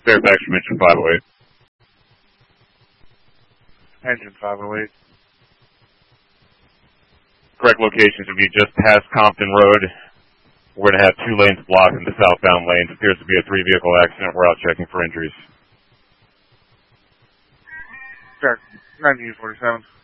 Fairfax from engine 508. Engine 508. Correct locations would be just past Compton Road. We're going to have 2 lanes blocked in the southbound lanes. Appears to be a 3-vehicle accident. We're out checking for injuries. Check. 1947.